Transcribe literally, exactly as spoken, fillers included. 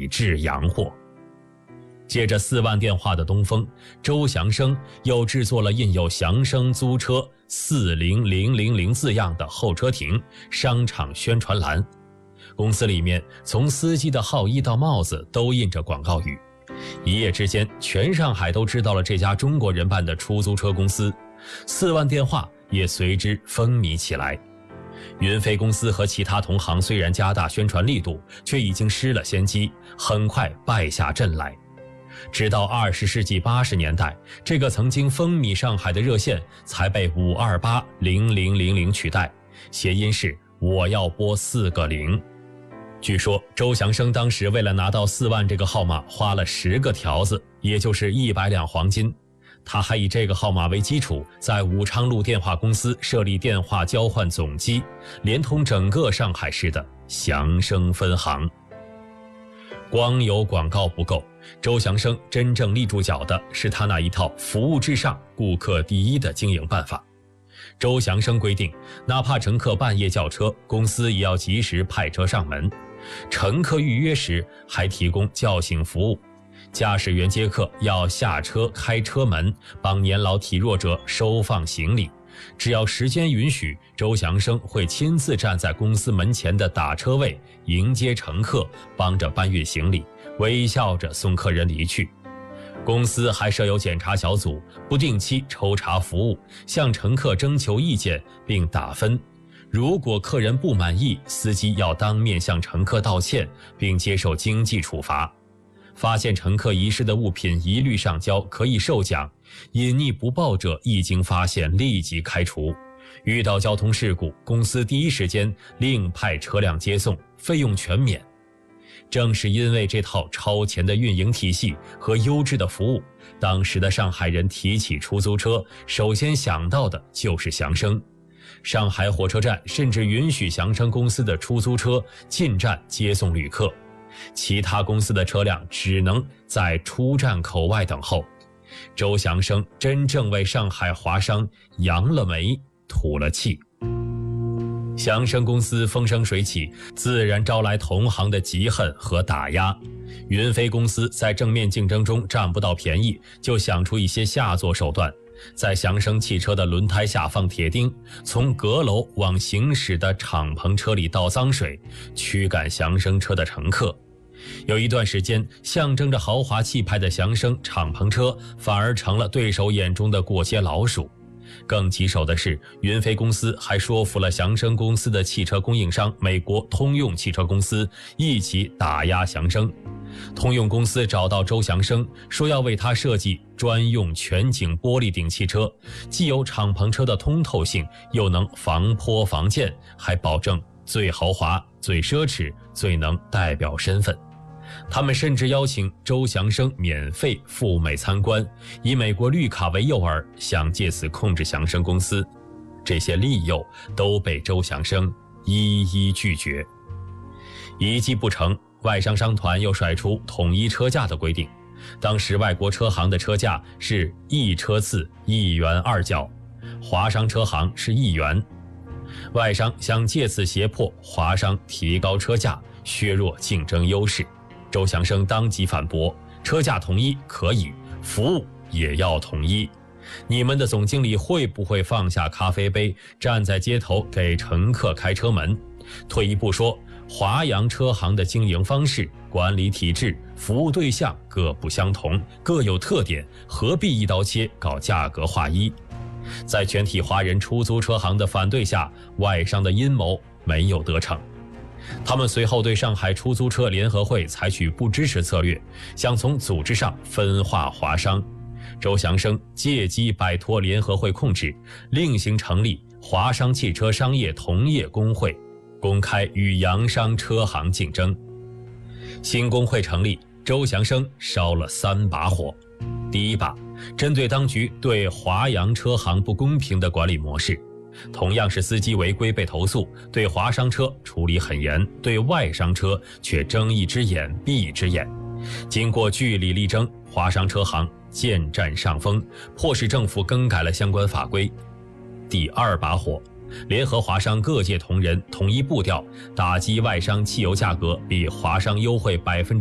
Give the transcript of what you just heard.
抵制洋货。借着四万电话的东风，周祥生又制作了印有祥生租车四零零零零字样的候车亭商场宣传栏，公司里面从司机的号衣到帽子都印着广告语。一夜之间，全上海都知道了这家中国人办的出租车公司，四万电话也随之风靡起来。云飞公司和其他同行虽然加大宣传力度，却已经失了先机，很快败下阵来。直到二十世纪八十年代，这个曾经风靡上海的热线才被五二八零零零零取代，谐音是我要拨四个零。据说周祥生当时为了拿到四万这个号码，花了十个条子，也就是一百两黄金。他还以这个号码为基础，在武昌路电话公司设立电话交换总机，连通整个上海市的祥生分行。光有广告不够，周祥生真正立住脚的是他那一套服务至上、顾客第一的经营办法。周祥生规定，哪怕乘客半夜叫车，公司也要及时派车上门。乘客预约时还提供叫醒服务，驾驶员接客要下车开车门，帮年老体弱者收放行李。只要时间允许，周祥生会亲自站在公司门前的打车位迎接乘客，帮着搬运行李，微笑着送客人离去。公司还设有检查小组，不定期抽查服务，向乘客征求意见并打分。如果客人不满意，司机要当面向乘客道歉，并接受经济处罚。发现乘客遗失的物品一律上交，可以受奖。隐匿不报者一经发现立即开除。遇到交通事故，公司第一时间另派车辆接送，费用全免。正是因为这套超前的运营体系和优质的服务，当时的上海人提起出租车，首先想到的就是祥生。上海火车站甚至允许祥生公司的出租车进站接送旅客，其他公司的车辆只能在出站口外等候。周祥生真正为上海华商扬了眉，吐了气。祥生公司风生水起，自然招来同行的嫉恨和打压。云飞公司在正面竞争中占不到便宜，就想出一些下作手段，在祥生汽车的轮胎下放铁钉，从阁楼往行驶的敞篷车里倒脏水，驱赶祥生车的乘客。有一段时间，象征着豪华气派的祥生敞篷车反而成了对手眼中的过街老鼠。更棘手的是，云飞公司还说服了祥生公司的汽车供应商美国通用汽车公司一起打压祥生。通用公司找到周祥生，说要为他设计专用全景玻璃顶汽车，既有敞篷车的通透性，又能防坡防溅，还保证最豪华、最奢侈、最能代表身份。他们甚至邀请周祥生免费赴美参观，以美国绿卡为诱饵，想借此控制祥生公司。这些利诱都被周祥生一一拒绝。一计不成，外商商团又甩出统一车价的规定。当时外国车行的车价是一车次一元二角，华商车行是一元。外商想借此胁迫华商提高车价，削弱竞争优势。周祥生当即反驳，车价统一可以，服务也要统一。你们的总经理会不会放下咖啡杯，站在街头给乘客开车门？退一步说，华阳车行的经营方式、管理体制、服务对象各不相同，各有特点，何必一刀切搞价格划一？在全体华人出租车行的反对下，外商的阴谋没有得逞。他们随后对上海出租车联合会采取不支持策略，想从组织上分化华商。周祥生借机摆脱联合会控制，另行成立华商汽车商业同业工会，公开与洋商车行竞争。新工会成立，周祥生烧了三把火。第一把，针对当局对华洋车行不公平的管理模式。同样是司机违规被投诉，对华商车处理很严，对外商车却睁一只眼闭一只眼。经过据理力争，华商车行渐占上风，迫使政府更改了相关法规。第二把火，联合华商各界同仁统一步调，打击外商汽油价格比华商优惠百分之